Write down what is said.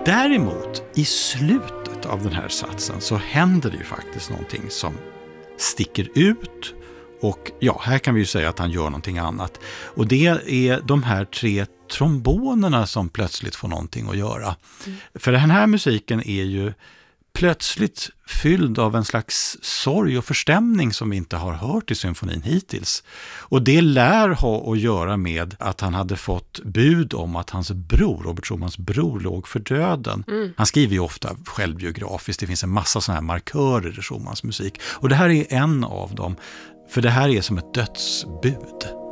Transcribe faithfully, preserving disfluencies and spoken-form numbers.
Däremot i slutet av den här satsen så händer det ju faktiskt någonting som sticker ut. Och ja, här kan vi ju säga att han gör någonting annat. Och det är de här tre trombonerna som plötsligt får någonting att göra. Mm. För den här musiken är ju plötsligt fylld av en slags sorg och förstämning som vi inte har hört i symfonin hittills. Och det lär ha att göra med att han hade fått bud om att hans bror, Robert Schumans bror, låg för döden. Mm. Han skriver ju ofta självbiografiskt, det finns en massa sådana här markörer i Schumans musik. Och det här är en av dem, för det här är som ett dödsbud.